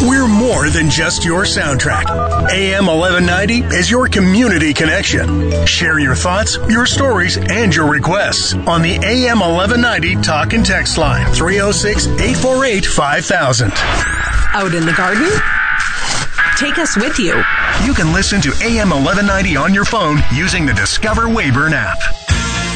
We're more than just your soundtrack. AM 1190 is your community connection. Share your thoughts, your stories, and your requests on the AM 1190 talk and text line 306-848-5000. Out in the garden? Take us with you. You can listen to AM 1190 on your phone using the Discover Weyburn app.